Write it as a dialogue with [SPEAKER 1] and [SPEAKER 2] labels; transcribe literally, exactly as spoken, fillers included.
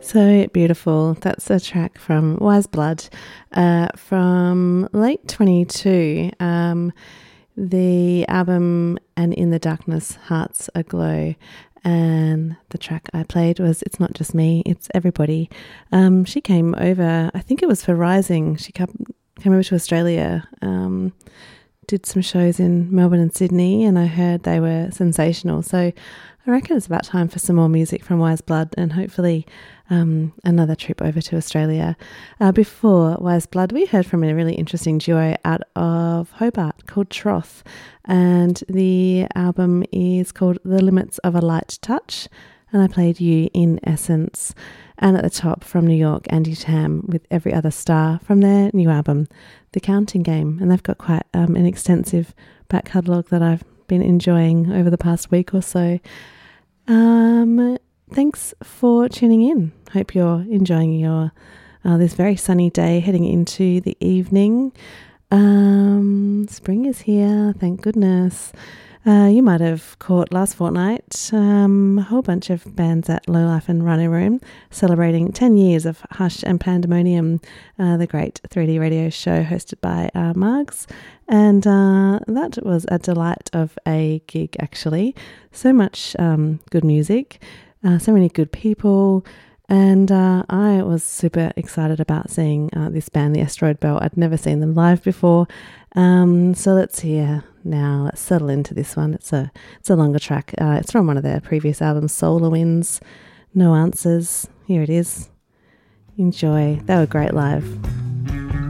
[SPEAKER 1] So beautiful. That's a track from Wise Blood uh, from late twenty-two. Um, the album And In the Darkness, Hearts Aglow. And the track I played was It's Not Just Me, It's Everybody. Um, she came over, I think it was for Rising. She came, came over to Australia, um, did some shows in Melbourne and Sydney, and I heard they were sensational. So I reckon it's about time for some more music from Wise Blood and hopefully um, another trip over to Australia. Uh, before Wise Blood, we heard from a really interesting duo out of Hobart called Troth, and the album is called The Limits of a Light Touch, and I played You in Essence. And at the top from New York, Andy Tam with Every Other Star from their new album, The Counting Game. And they've got quite um, an extensive back catalogue that I've been enjoying over the past week or so. Um, thanks for tuning in. Hope you're enjoying your uh, this very sunny day heading into the evening. Um, spring is here, thank goodness. Uh, you might have caught last fortnight um, a whole bunch of bands at Low Life and Rhino Room celebrating ten years of Hush and Pandemonium, uh, the great three D radio show hosted by uh, Margs. And uh, that was a delight of a gig, actually. So much um, good music, uh, so many good people. And uh, I was super excited about seeing uh, this band, the Asteroid Belt. I'd never seen them live before. Um, so let's hear now. Let's settle into this one. It's a it's a longer track. Uh, it's from one of their previous albums, Solar Winds. No Answers. Here it is. Enjoy. They were great live.